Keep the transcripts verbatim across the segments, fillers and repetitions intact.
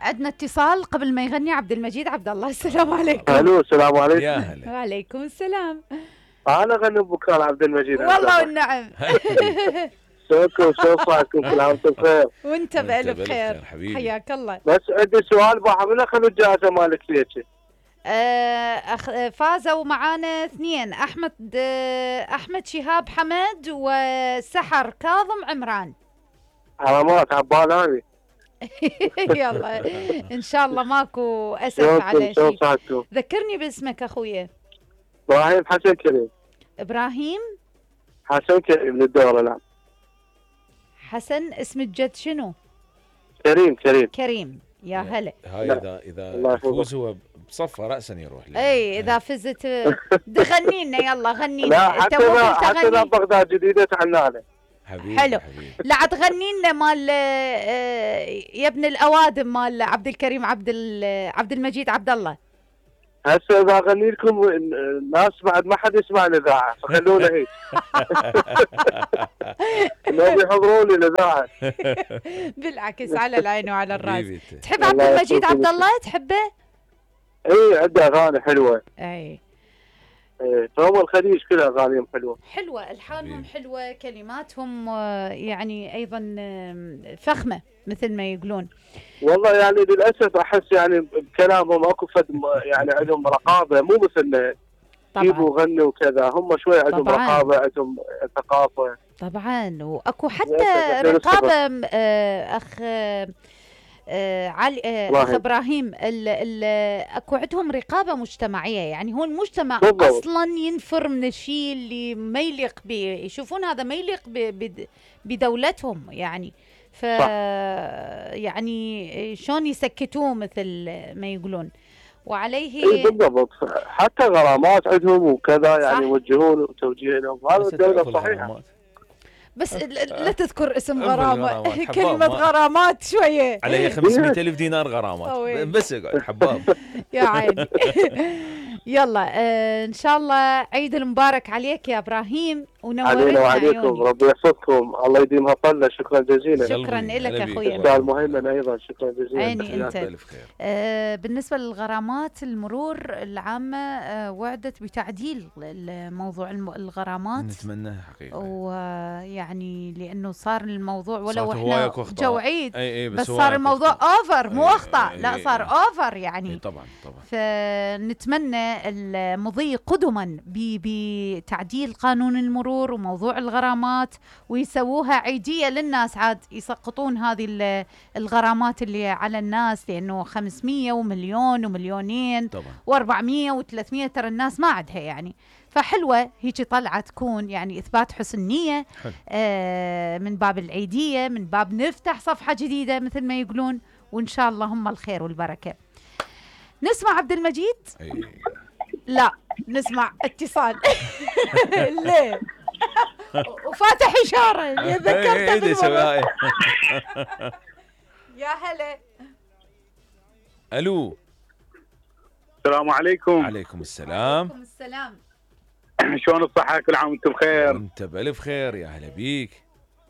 عندنا اتصال قبل ما يغني عبد المجيد عبد الله. السلام عليكم. الو السلام عليكم. يا هلا. وعليكم السلام. انا غني بكره عبد المجيد. والله والنعم. شكرا شو صحتكم؟ كل عام وانتم بخير. وانت بألف خير حبيبي. حياك الله. بس عندي سؤال بقى، من اخذوا الجائزه مالك ليش؟ آه أخ... فازوا معانا اثنين، احمد آه احمد شهاب حمد وسحر كاظم عمران. علامات عبالاني. يلا ان شاء الله ماكو اسف على شو شيء. صحتكم؟ ذكرني باسمك اخويا. ابراهيم حسن كريم. ابراهيم حسن كريم للدورة. نعم. حسن. اسم الجد شنو؟ كريم كريم كريم. يا هلا. هاي اذا اذا الله يفوز هو بصفه راسا يروح لي. اي اذا فزت غنينا يلا غنينا. لا حتى لا حتى لا بغداد جديده تعنانا. حبيبي حلو. حبيبي. لا تغني لنا مال يا ابن الاوادم مال عبد الكريم عبد عبد المجيد عبد الله. هسه اذا اغني لكم الناس بعد ما حد يسمع الاذاعه فخلونا هيك. لو بيحضرون الاذاعه. بالعكس على العين وعلى الراس. حبيبي. تحب عبد المجيد عبد الله؟ تحبه؟ اي عنده اغاني حلوه. اي ايه فهم الخليج كلها اغانيهم حلوه. حلوه، الحانهم حلوه، كلماتهم يعني ايضا فخمه مثل ما يقولون. والله يعني للاسف احس يعني بكلامهم اكو فد يعني عندهم رقابه، مو مثلنا يجيبوا يغنوا وكذا، هم شوي عندهم رقابه، عندهم ثقافه. طبعا واكو حتى رقابه. آه اخ آه علي آه اخ ابراهيم ال ال اكو عندهم رقابه مجتمعيه، يعني هو المجتمع بالضبط. اصلا ينفر من الشيء اللي ما يليق به، يشوفون هذا ما يليق بدولتهم يعني، ف يعني شلون يسكتوه مثل ما يقولون. وعليه اي بالضبط، حتى غرامات عندهم وكذا يعني يوجهون وتوجيه لهم، هذا الدوله الصحيحه. بس لا تذكر اسم غرامة. كلمة غرامات شوية علي خمسمية ألف دينار غرامات بس اقعد حباب. يا عيني. يلا آه ان شاء الله عيد المبارك عليك يا ابراهيم، ونورنا علينا وعليكم. ربي يحفظكم، الله يديمها طلة. شكرا جزيلا. شكرا لك اخويا. سؤال مهم ايضا. شكرا جزيلا. عيني انت. آه بالنسبه للغرامات المرور العامه آه وعدت بتعديل موضوع الغرامات، نتمنى حقيقه، ويعني لانه صار الموضوع ولو احنا جو عيد أي أي بس, بس صار الموضوع اوفر، مو اخطاء، لا صار اوفر يعني. طبعا طبعا. فنتمنى المضي قدما بتعديل قانون المرور وموضوع الغرامات، ويسووها عيدية للناس، عاد يسقطون هذه الغرامات اللي على الناس، لأنه خمسمية ومليون ومليونين وأربعمية وثلاثمية ترى الناس ما عندها يعني. فحلوة هيك طلعة تكون يعني إثبات حسن نية آه من باب العيدية، من باب نفتح صفحة جديدة مثل ما يقولون، وإن شاء الله هم الخير والبركة. نسمع عبد المجيد؟ لا نسمع اتصال. ليه؟ وفاتح إشارة اللي ذكرته بالمرة. يا هلا. ألو. السلام عليكم. عليكم السلام. عليكم السلام. شلون الصحة؟ كل عام وانتم بخير. وانت بألف خير. يا هلا بيك.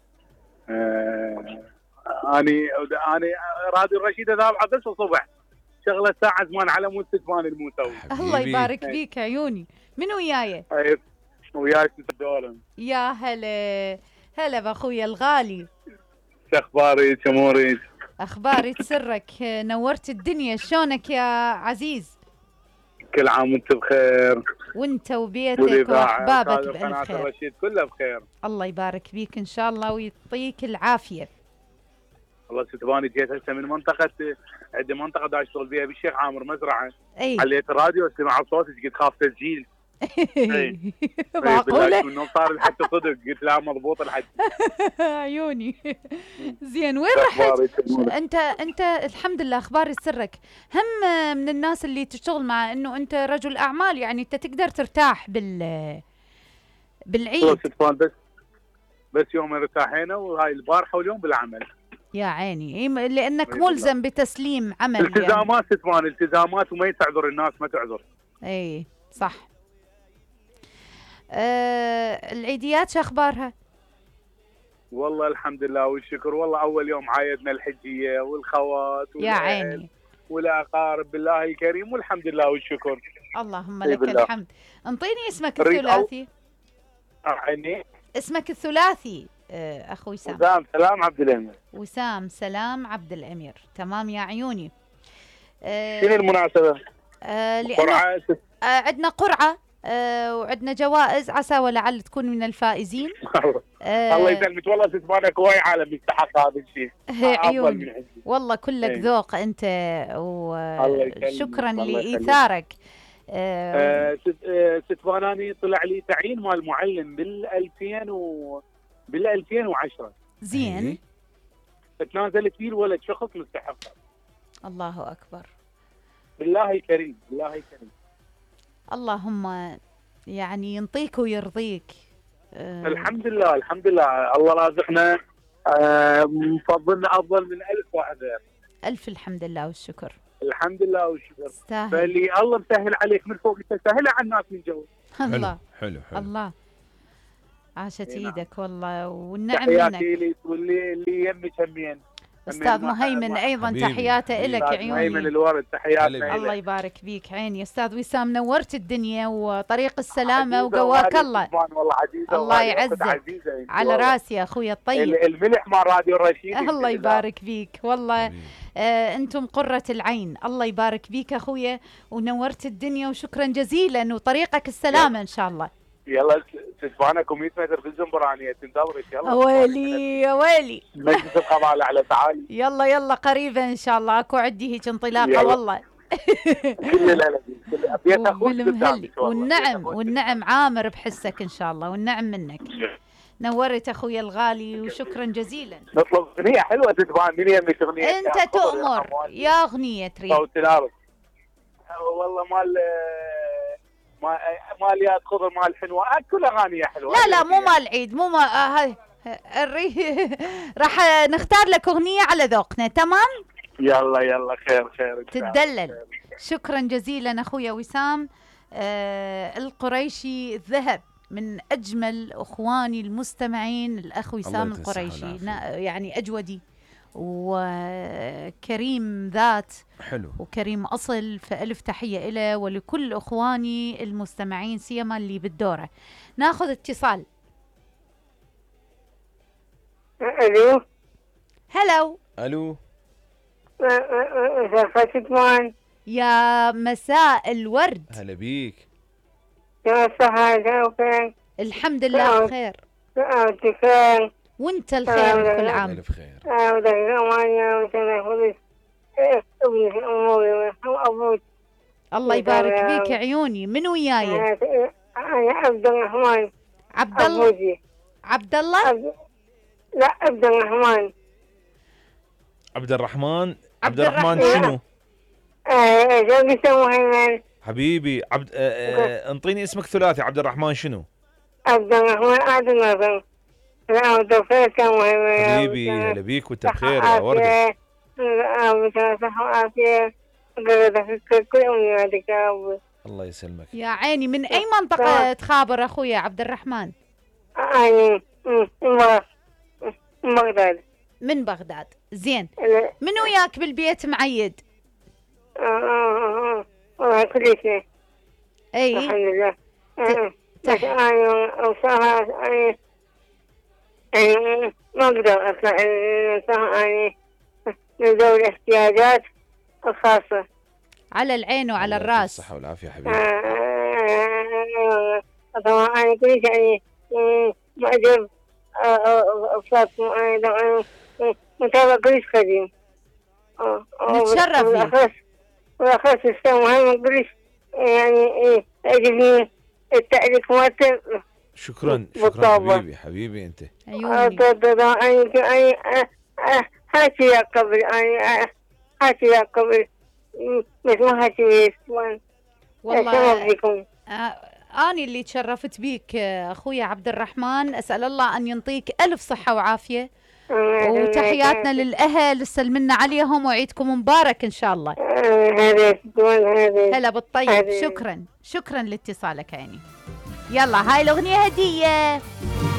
آه اني اني راديو الرشيد ذابحه بس الصبح، شغله ساعه زمان على مود ستفان الموسوي. الله يبارك فيك عيوني. من وياي؟ وياي الدولم. يا هلا هلا باخويا الغالي. شو اخبارك امورك؟ اخباري تسرك، نورت الدنيا. شلونك يا عزيز؟ كل عام وانت بخير، وانت وبيتك واحبابك بألف خير. قناة الرشيد كلها بخير. الله يبارك فيك ان شاء الله ويعطيك العافيه. والله ستباني جيت هسه من منطقه، عندي منطقه دا اشتغل بيها بالشيخ عامر مزرعه. اي عليت الراديو سمع صوتك قلت خاف تسجيل. اي معقوله؟ من صار الحكي صدق قلت لا مضبوط الحكي. عيوني. زين وين رحت انت؟ انت الحمد لله اخباري سرك. هم من الناس اللي تشتغل مع انه انت رجل اعمال، يعني انت تقدر ترتاح بال بالعيد. بس بس يوم ارتاحينا، وهاي البارحه واليوم بالعمل. يا عيني لانك ملزم بتسليم عمل. التزامات يعني. ستمان التزامات وما تعذر الناس، ما تعذر. اي صح. أه العيديات شو اخبارها؟ والله الحمد لله والشكر. والله اول يوم عايدنا الحجيه والخوات يا عيني والاقارب بالله الكريم والحمد لله والشكر. اللهم لك بالله. الحمد. انطيني اسمك الثلاثي. عيني اسمك الثلاثي اخو وسام. وسام سلام عبد الامير. وسام سلام عبد الامير. تمام يا عيوني. أه شنو المناسبه؟ أه قرعه. أه عندنا قرعه أه وعندنا جوائز عسى ولعل تكون من الفائزين. أه الله يسلمك. والله تسمعك هواي عالم يستحق هذا الشيء. عيوني والله كلك ذوق انت وشكرا لايثارك. أه ست فاناني طلع لي تعيين مال معلم بال ألفين و بال ألفين وعشرة. زين. تنازلت فيه الولد شخص مستحق. الله اكبر. بالله الكريم بالله الكريم. اللهم يعني ينطيك ويرضيك. أه الحمد لله الحمد لله. الله رازقنا أه مفضلنا افضل من ألف واحد غير. الف الحمد لله والشكر. الحمد لله والشكر. استاهل. فاللي الله مسهل عليك من فوق تسهلها على الناس من جوا. الله حلو حلو. الله عاشت ايدك والله والنعم منك. تحياتي لك واللي اللي يمك همين. استاذ مهيمن ايضا تحياته لك عيوني. مهيمن الورد تحياتنا. الله يبارك فيك عيني. استاذ وسام نورت الدنيا وطريق السلامه وقواك الله. والله عزيزه الله يعزك على راسي يا اخوي الطيب. الملح مال راديو الرشيد. الله يبارك فيك والله. آه انتم قرة العين. الله يبارك فيك اخويا ونورت الدنيا وشكرا جزيلا وطريقك السلامه ان شاء الله. يلا تسمعنا مية متر في الزنبرانيه تندورك. يلا ويلي يا ويلي. مجلس القضاء على تعالي. يلا يلا قريبا ان شاء الله. اكو عندي هيك انطلاقه والله. كل بالمهل والنعم والنعم عامر بحسك ان شاء الله والنعم منك. نورت اخويا الغالي وشكرا جزيلا. نطلب اغنيه حلوه تتبان من يمك اغنيه. انت تؤمر يا اغنيه تريد. صوت الارض. والله مال مال يا خضر مال حلوه. كل اغاني حلوه. لا لا مو مال عيد مو ما هاي راح نختار لك اغنيه على ذوقنا. تمام يلا يلا خير خير تدلل. شكرا جزيلا اخويا وسام آه القريشي الذهب من اجمل اخواني المستمعين. الاخ وسام القريشي يعني اجودي وكريم ذات حلو وكريم أصل. فألف تحية إله ولكل أخواني المستمعين سيما اللي بالدورة. ناخذ اتصال. ألو. هلو. ألو. يا مساء الورد. هلا بيك. يا صحة وفين؟ الحمد لله بخير. بخير. وانت الخير كل عام. الف خير. الله يبارك فيك يا عيوني. من وياي؟ انا عبد الرحمن. عبد الله. عبد الله؟ لا عبد الرحمن. عبد الرحمن. عبد الرحمن شنو؟ اه حبيبي عبد انطيني اسمك ثلاثي. عبد الرحمن شنو؟ عبد الرحمن عادل. لا بخير حبيبي هلا بيك وانت بخير يا وردة. الله يسلمك يا عيني. من اي منطقة تخابر اخويا عبد الرحمن؟ من بغداد. من بغداد. زين. من وياك بالبيت معيد؟ اه اه كل شيء. اي الحمد لله. بس انا وصاها يعني ما اقدر اطلع يعني من ذوي الاحتياجات الخاصة. على العين وعلى الراس. الصحة والعافية حبيبي. طبعا انا كل يعني معجب بصوتكم. انا متابع كلش قديم. نتشرف فيك. والاخص استاذ مهم كلش يعني يعجبني التعليق مالته. شكرا شكرا حبيبي حبيبي انت. عيوني. هاتي يا قبل هاتي يا قبل مثل ما هاتي والله. أنا اللي تشرفت بيك أخويا عبد الرحمن. أسأل الله أن ينطيك ألف صحة وعافية وتحياتنا للأهل سلمنا عليهم وعيدكم مبارك إن شاء الله. هلا بالطيب. شكرا شكرا لاتصالك عيني. يلا هاي الأغنية هدية.